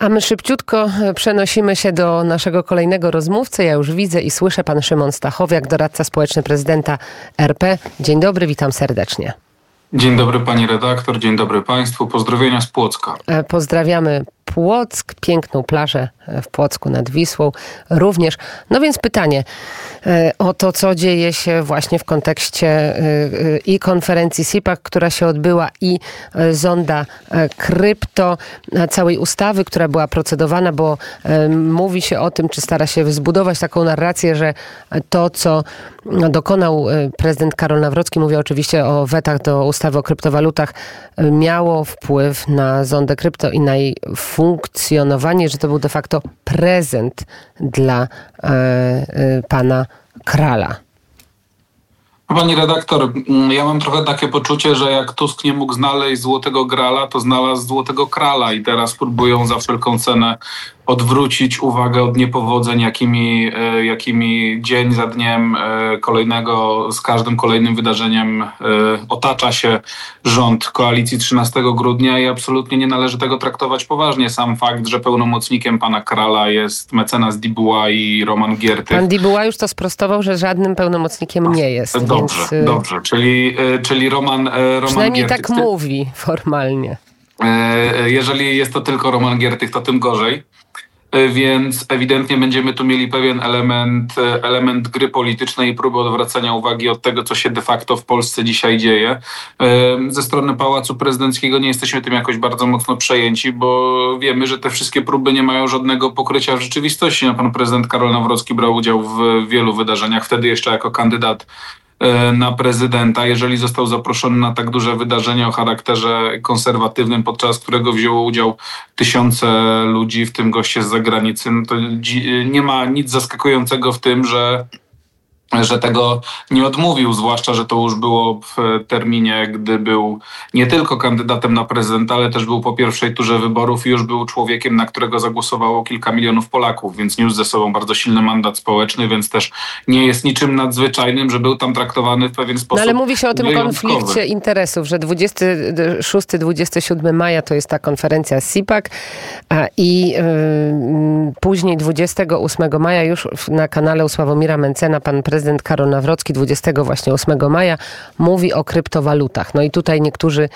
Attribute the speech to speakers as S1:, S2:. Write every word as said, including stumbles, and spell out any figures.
S1: A my szybciutko przenosimy się do naszego kolejnego rozmówcy. Ja już widzę i słyszę pan Szymon Stachowiak, doradca społeczny prezydenta R P. Dzień dobry, witam serdecznie.
S2: Dzień dobry pani redaktor, dzień dobry państwu. Pozdrowienia z Płocka.
S1: Pozdrawiamy Płock, piękną plażę w Płocku nad Wisłą również. No więc pytanie o to, co dzieje się właśnie w kontekście i konferencji S I P A C, która się odbyła, i zonda krypto, całej ustawy, która była procedowana, bo mówi się o tym, czy stara się zbudować taką narrację, że to, co dokonał prezydent Karol Nawrocki, mówię oczywiście o wetach do ustawy o kryptowalutach, miało wpływ na zondę krypto i na jej funkcjonowanie, że to był de facto prezent dla e, e, pana Krala.
S2: Pani redaktor, ja mam trochę takie poczucie, że jak Tusk nie mógł znaleźć złotego grala, to znalazł złotego krala i teraz próbują za wszelką cenę odwrócić uwagę od niepowodzeń, jakimi, jakimi dzień za dniem kolejnego, z każdym kolejnym wydarzeniem otacza się rząd koalicji trzynastego grudnia i absolutnie nie należy tego traktować poważnie. Sam fakt, że pełnomocnikiem pana Krala jest mecenas Dibuła i Roman Giertych.
S1: Pan Dibuła już to sprostował, że żadnym pełnomocnikiem nie jest.
S2: Dobrze,
S1: więc...
S2: dobrze. Czyli, czyli Roman, Roman
S1: Przynajmniej
S2: Giertych.
S1: tak mówi formalnie.
S2: Jeżeli jest to tylko Roman Giertych, to tym gorzej. Więc ewidentnie będziemy tu mieli pewien element, element gry politycznej i próby odwracania uwagi od tego, co się de facto w Polsce dzisiaj dzieje. Ze strony Pałacu Prezydenckiego nie jesteśmy tym jakoś bardzo mocno przejęci, bo wiemy, że te wszystkie próby nie mają żadnego pokrycia w rzeczywistości. No, pan prezydent Karol Nawrocki brał udział w wielu wydarzeniach, wtedy jeszcze jako kandydat na prezydenta. Jeżeli został zaproszony na tak duże wydarzenie o charakterze konserwatywnym, podczas którego wzięło udział tysiące ludzi, w tym goście z zagranicy, no to nie ma nic zaskakującego w tym, że że tego nie odmówił, zwłaszcza, że to już było w terminie, gdy był nie tylko kandydatem na prezydenta, ale też był po pierwszej turze wyborów i już był człowiekiem, na którego zagłosowało kilka milionów Polaków, więc niósł ze sobą bardzo silny mandat społeczny, więc też nie jest niczym nadzwyczajnym, że był tam traktowany w pewien sposób.
S1: No ale mówi się o tym
S2: wyjątkowy.
S1: konflikcie interesów, że dwudziestego szóstego do dwudziestego siódmego maja to jest ta konferencja S I P A C i yy, później dwudziestego ósmego maja już na kanale u Sławomira Mencena pan prezydent Prezydent Karol Nawrocki dwudziestego ósmego maja mówi o kryptowalutach. No i tutaj niektórzy